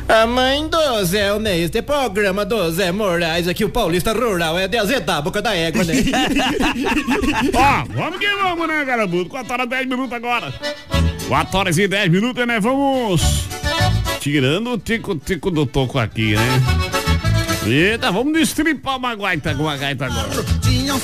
A mãe do Zé, neste programa do Zé Moraes, aqui o paulista rural é de azedar a boca da égua, né? Ó, vamos que vamos, né, Garabudo? 4h10 agora. 4h10, né? Vamos tirando o tico-tico do toco aqui, né? Eita, vamos destripar uma gaita agora.